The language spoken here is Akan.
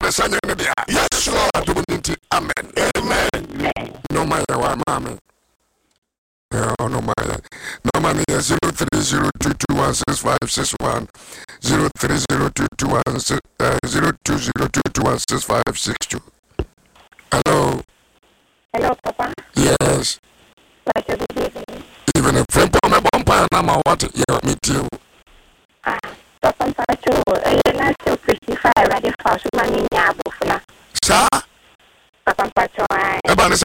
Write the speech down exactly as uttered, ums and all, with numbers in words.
besanya ne dia. Yes Lord. Amen. Amen. No matter what, mama. Yeah, no matter. No money zero three zero two two one six five six one zero three zero two two one zero two zero two two one six five six two. Hello. Hello, Papa. Yes. Like a good evening. Even a friend from a bumper, and I'm a what you meet you. Ah, Papa Pacho, I am still fifty-five. I just found money in Yabufla. Sir? Papa Pacho, I am